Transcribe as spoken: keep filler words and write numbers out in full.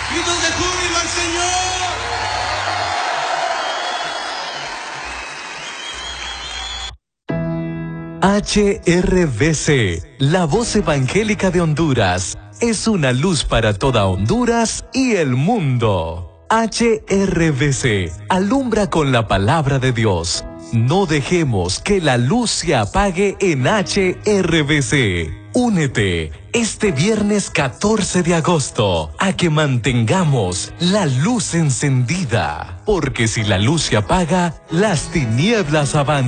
Gritos de júbilo al Señor. H R V C, la voz evangélica de Honduras, es una luz para toda Honduras y el mundo. H R V C, alumbra con la palabra de Dios. No dejemos que la luz se apague en H R V C. Únete este viernes catorce de agosto a que mantengamos la luz encendida, porque si la luz se apaga, las tinieblas avanzan.